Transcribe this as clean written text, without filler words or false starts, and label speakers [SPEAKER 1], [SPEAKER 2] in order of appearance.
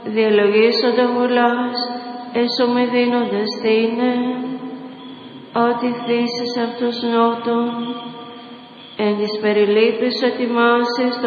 [SPEAKER 1] διαλογήσονται βουλάς, έσωμε δίνοντας θύνε, ότι θύσεις αυτούς νότων, εν της περιλήπτης ετοιμάσεις